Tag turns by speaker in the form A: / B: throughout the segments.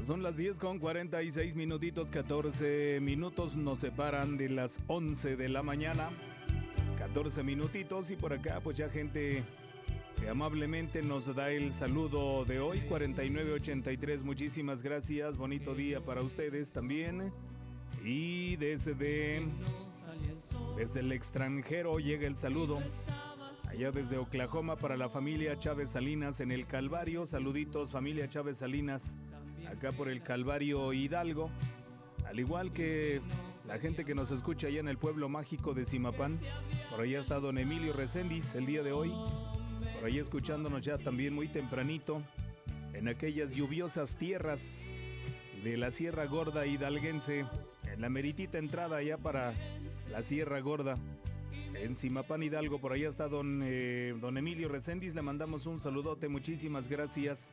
A: Son las 10 con 46 minutitos, 14 minutos nos separan de las 11 de la mañana. 14 minutitos y por acá pues ya gente que amablemente nos da el saludo de hoy, 4983, muchísimas gracias, bonito día para ustedes también. Y desde el extranjero llega el saludo, allá desde Oklahoma para la familia Chávez Salinas en el Calvario, saluditos familia Chávez Salinas, acá por el Calvario Hidalgo, al igual que la gente que nos escucha allá en el pueblo mágico de Zimapán, por allá está don Emilio Reséndiz el día de hoy, por ahí escuchándonos ya también muy tempranito, en aquellas lluviosas tierras de la Sierra Gorda hidalguense, en la meritita entrada allá para la Sierra Gorda, en Zimapán Hidalgo, por allá está don Emilio Reséndiz, le mandamos un saludote, muchísimas gracias,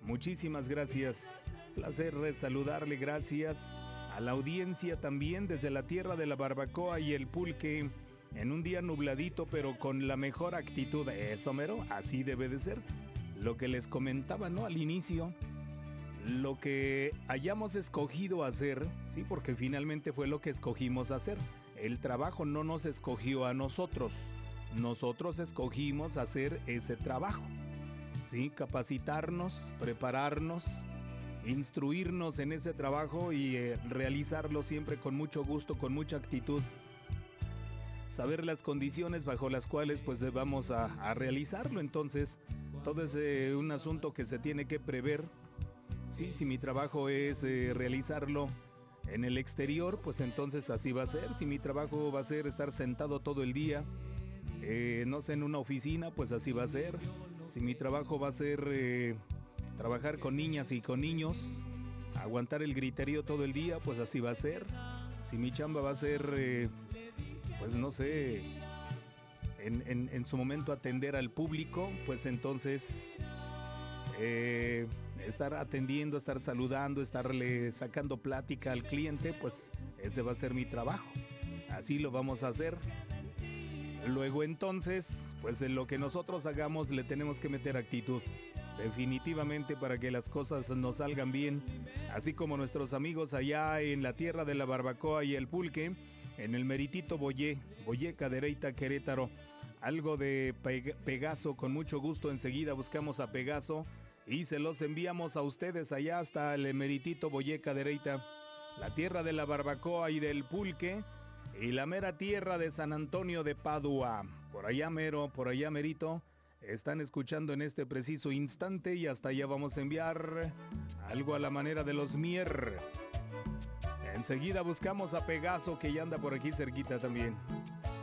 A: placer saludarle, gracias a la audiencia también desde la tierra de la barbacoa y el pulque, en un día nubladito pero con la mejor actitud, eso mero, así debe de ser, lo que les comentaba, ¿no? Al inicio, lo que hayamos escogido hacer, sí, porque finalmente fue lo que escogimos hacer. El trabajo no nos escogió a nosotros. Nosotros escogimos hacer ese trabajo. Sí, capacitarnos, prepararnos, instruirnos en ese trabajo y realizarlo siempre con mucho gusto, con mucha actitud. Saber las condiciones bajo las cuales pues vamos a realizarlo. Entonces, todo es un asunto que se tiene que prever. Sí, si mi trabajo es realizarlo en el exterior, pues entonces así va a ser. Si mi trabajo va a ser estar sentado todo el día, no sé, en una oficina, pues así va a ser. Si mi trabajo va a ser trabajar con niñas y con niños, aguantar el griterío todo el día, pues así va a ser. Si mi chamba va a ser, pues no sé, en su momento atender al público, pues entonces estar atendiendo, estar saludando, estarle sacando plática al cliente, pues ese va a ser mi trabajo. Así lo vamos a hacer. Luego entonces, pues en lo que nosotros hagamos le tenemos que meter actitud. Definitivamente para que las cosas nos salgan bien. Así como nuestros amigos allá en la tierra de la barbacoa y el pulque, en el meritito Boyé, Cadereyta, Querétaro. Algo de Pegaso, con mucho gusto enseguida buscamos a Pegaso y se los enviamos a ustedes allá hasta el meritito Boyé, Cadereyta, la tierra de la barbacoa y del pulque y la mera tierra de San Antonio de Padua. Por allá mero, por allá merito, están escuchando en este preciso instante y hasta allá vamos a enviar algo a la manera de los Mier. Enseguida buscamos a Pegaso, que ya anda por aquí cerquita también.